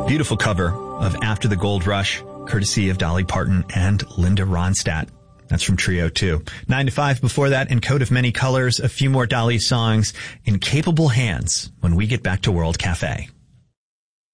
Beautiful cover of After the Gold Rush, courtesy of Dolly Parton and Linda Ronstadt. That's from Trio 2. 9 to 5 before that, in Coat of Many Colors, a few more Dolly songs in capable hands when we get back to World Cafe.